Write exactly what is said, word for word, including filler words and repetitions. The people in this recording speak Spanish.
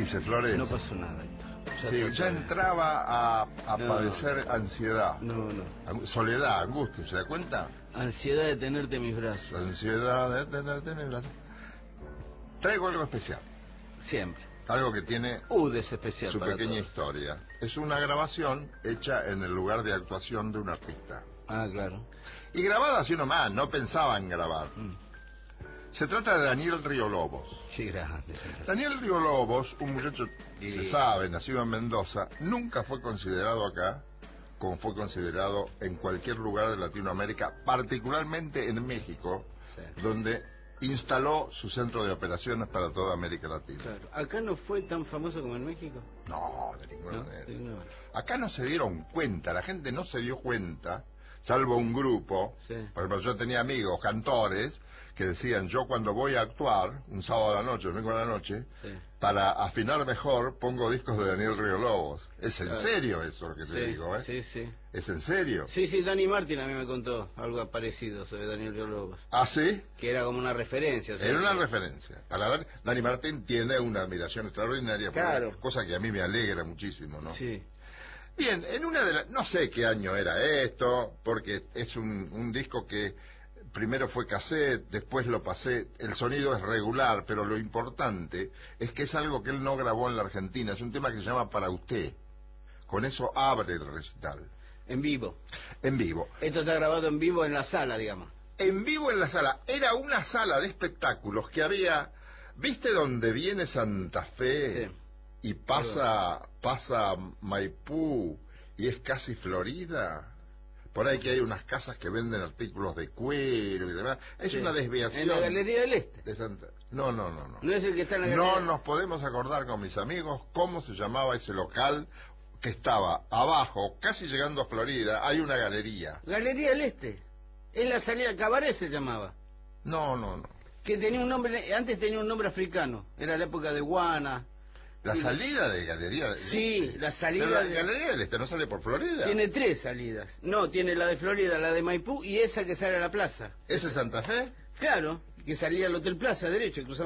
dice Flores. No pasó nada, Héctor. Ya, Sí, ya entraba a, a no, padecer ansiedad. No, no. Soledad, angustia, ¿se da cuenta? Ansiedad de tenerte en mis brazos. Ansiedad de tenerte en mis brazos. Traigo algo especial. Siempre. Algo que tiene uh, es especial su para pequeña todos. historia. Es una grabación hecha en el lugar de actuación de un artista. Ah, claro. Y grabada así nomás, no pensaba en grabar. Mm. Se trata de Daniel Riolobos. Qué grande. Daniel Riolobos, un muchacho, y... se sabe, nacido en Mendoza, nunca fue considerado acá como fue considerado en cualquier lugar de Latinoamérica, particularmente en México, sí, donde instaló su centro de operaciones para toda América Latina. Claro. ¿Acá no fue tan famoso como en México? No, de ninguna ¿No? manera. De ninguna manera. Acá no se dieron cuenta, la gente no se dio cuenta, salvo un grupo. Sí. Por ejemplo, yo tenía amigos, cantores, que decían, yo cuando voy a actuar, un sábado a la noche, un domingo a la noche, sí, para afinar mejor, pongo discos de Daniel Riolobos. Es en claro. serio eso lo que te sí, digo, ¿eh? Sí, sí. ¿Es en serio? Sí, sí, Dani Martín a mí me contó algo parecido sobre Daniel Riolobos. ¿Ah, sí? Que era como una referencia. O sea, era una sí, referencia. Para Dani, Dani Martín tiene una admiración extraordinaria, claro, por, cosa que a mí me alegra muchísimo, ¿no? Sí. Bien, en una de las... No sé qué año era esto, porque es un, un disco que primero fue cassette, después lo pasé, el sonido es regular, pero lo importante es que es algo que él no grabó en la Argentina, es un tema que se llama Para Usted. Con eso abre el recital. En vivo. En vivo. Esto está grabado en vivo en la sala, digamos. En vivo en la sala. Era una sala de espectáculos que había... ¿Viste dónde viene Santa Fe? Sí. Y pasa, pasa Maipú y es casi Florida. Por ahí que hay unas casas que venden artículos de cuero y demás. Es sí, una desviación. ¿En la Galería del Este? De Santa... No, no, no, no. ¿No es el que está en la Galería? No nos podemos acordar con mis amigos cómo se llamaba ese local que estaba abajo, casi llegando a Florida. Hay una galería. ¿Galería del Este? Es la salida, Cabaret se llamaba. No, no, no. Que tenía un nombre, antes tenía un nombre africano. Era la época de Guana. La salida de Galería del Sí, Este. la salida Pero la de... Galería del Este no sale por Florida. Tiene tres salidas. No, tiene la de Florida, la de Maipú y esa que sale a la plaza. ¿Ese es Santa Fe? Claro, que salía al Hotel Plaza, derecho, y cruzaba